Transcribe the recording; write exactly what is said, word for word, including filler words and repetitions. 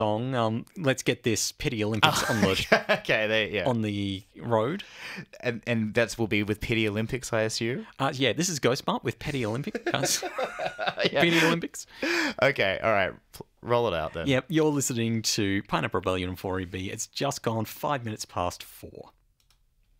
song. Um, let's get this Pity Olympics on the Okay, there, yeah. on the road. And and that's will be with Pity Olympics, I assume. Uh, yeah, this is Ghost Bump with Petty Olympics. Petty Olympics. Okay, all right. P- roll it out then. Yep, you're listening to Pineapple Rebellion on four E B. It's just gone five minutes past four.